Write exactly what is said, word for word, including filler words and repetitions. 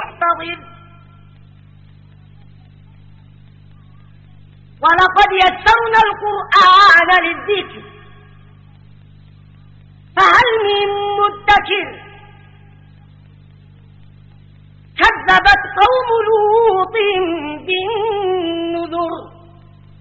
محتضر ولقد يسرنا القرآن للذكر فهل من مدكر كذبت قوم لوط بالنذر